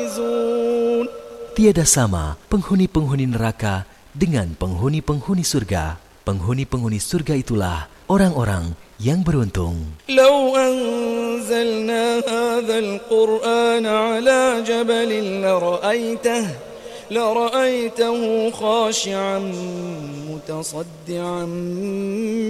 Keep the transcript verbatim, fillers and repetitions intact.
Tiada sama penghuni-penghuni neraka dengan penghuni-penghuni surga. Penghuni-penghuni surga itulah orang-orang yang beruntung. لو أنزلنا هذا القرآن على جبل لرأيته لرأيته خاشعا متصدعا